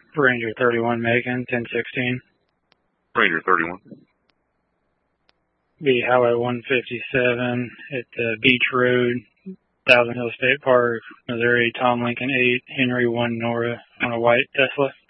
Ranger 31 Macon, 1016. Ranger 31. Be Highway 157 at Beach Road, Thousand Hill State Park, Missouri, Tom Lincoln 8, Henry 1 Nora on a white Tesla.